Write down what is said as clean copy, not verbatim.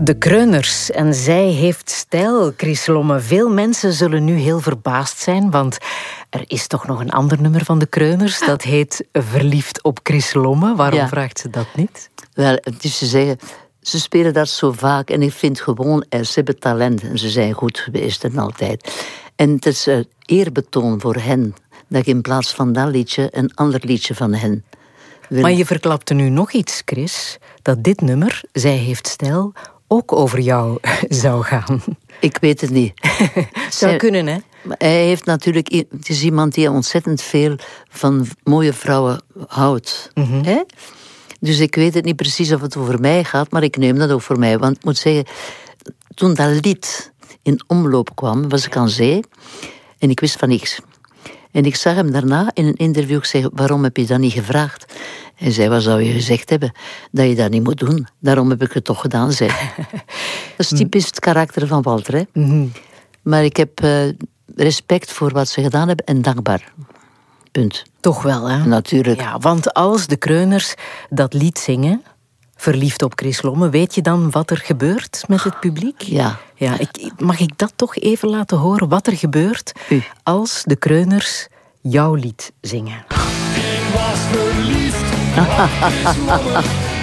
De Kreuners en zij heeft stijl, Chris Lomme. Veel mensen zullen nu heel verbaasd zijn, want er is toch nog een ander nummer van de Kreuners. Dat heet Verliefd op Chris Lomme. Waarom vraagt ze dat niet? Wel, het is te zeggen, ze spelen dat zo vaak en ik vind gewoon, ze hebben talent en ze zijn goed geweest en altijd. En het is eerbetoon voor hen dat ik in plaats van dat liedje een ander liedje van hen wil. Maar je verklapte nu nog iets, Chris, dat dit nummer, Zij heeft stijl, ook over jou zou gaan. Ik weet het niet. Zou kunnen, hè? Hij heeft natuurlijk, het is iemand die ontzettend veel van mooie vrouwen houdt. Mm-hmm. Hè? Dus ik weet het niet precies of het over mij gaat, maar ik neem dat ook voor mij. Want ik moet zeggen, toen dat lied in omloop kwam, was ik aan zee en ik wist van niks. En ik zag hem daarna in een interview zeggen, waarom heb je dat niet gevraagd? Hij zei, wat zou je gezegd hebben? Dat je dat niet moet doen. Daarom heb ik het toch gedaan, zei. Dat is typisch het karakter van Walter, hè? Mm-hmm. Maar ik heb respect voor wat ze gedaan hebben en dankbaar. Punt. Toch wel, hè? Natuurlijk. Ja, want als de Kreuners dat lied zingen, Verliefd op Chris Lomme, weet je dan wat er gebeurt met het publiek? Ja. Mag ik dat toch even laten horen, wat er gebeurt als de Kreuners jouw lied zingen? Ik was verliefd op Chris Lomme.